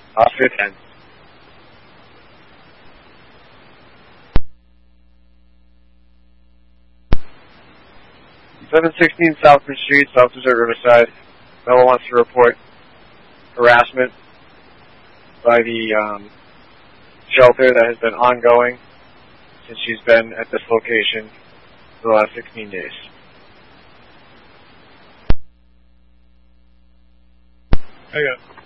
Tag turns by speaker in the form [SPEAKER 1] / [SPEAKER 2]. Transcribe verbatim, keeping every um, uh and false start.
[SPEAKER 1] Officer ten. seven sixteen Southbridge Street, South Desert, Riverside. Bella wants to report harassment by the um, shelter that has been ongoing since she's been at this location for the last sixteen days.
[SPEAKER 2] I got it.